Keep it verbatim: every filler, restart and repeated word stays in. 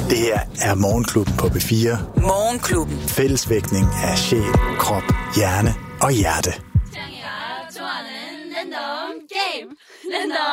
Det her er Morgenklubben på B fire. Morgenklubben. Fællesvægtning af sjæl, krop, hjerne og hjerte. 좋아하는 랜덤 게임 랜덤